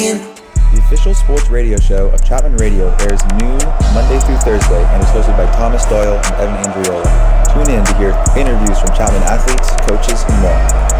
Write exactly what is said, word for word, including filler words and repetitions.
The official sports radio show of Chapman Radio airs noon, Monday through Thursday, and is hosted by Thomas Doyle and Evan Andriola. Tune in to hear interviews from Chapman athletes, coaches, and more.